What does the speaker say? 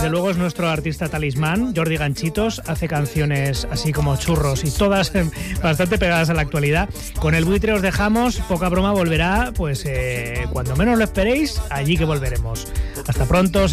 desde luego es nuestro artista talismán. Jordi Ganchitos hace canciones así como churros y todas bastante pegadas a la actualidad. Con El Buitre os dejamos, poca broma volverá, pues cuando menos lo esperéis, allí que volveremos. Hasta pronto.